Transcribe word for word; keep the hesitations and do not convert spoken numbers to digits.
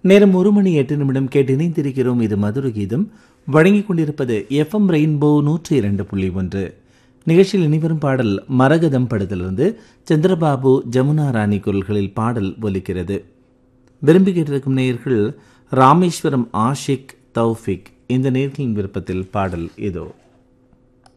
நேரம் ஒரு மணி எட்டு நிமிடம் கேட்டு இணைந்திருக்கிறோம். இது மதுர கீதம். வழங்கிக் கொண்டிருப்பது எஃப் எம் ரெயின்போ நூற்றி இரண்டு புள்ளி ஒன்று. நிகழ்ச்சியில் இனிவரும் பாடல் மரகதம் படத்திலிருந்து சந்திரபாபு ஜமுனா ராணி குரல்களில் பாடல் ஒலிக்கிறது. விரும்பி கேட்டிருக்கும் நேயர்கள் ராமேஸ்வரம் ஆஷிக் தௌஃபிக். இந்த நேயர்களின் விருப்பத்தில் பாடல் இதோ.